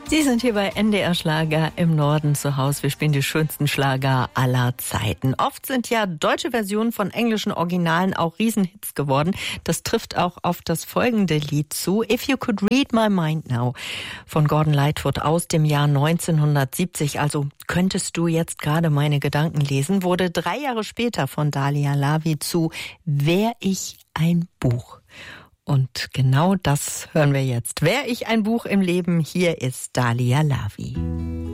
Sie sind hier bei NDR Schlager im Norden zu Hause. Wir spielen die schönsten Schlager aller Zeiten. Oft sind ja deutsche Versionen von englischen Originalen auch Riesenhits geworden. Das trifft auch auf das folgende Lied zu. If You Could Read My Mind Now von Gordon Lightfoot aus dem Jahr 1970. Also könntest du jetzt gerade meine Gedanken lesen, wurde 3 Jahre später von Dalia Lavi zu Wär ich ein Buch. Und genau das hören wir jetzt. Wär ich ein Buch im Leben, hier ist Dalia Lavi.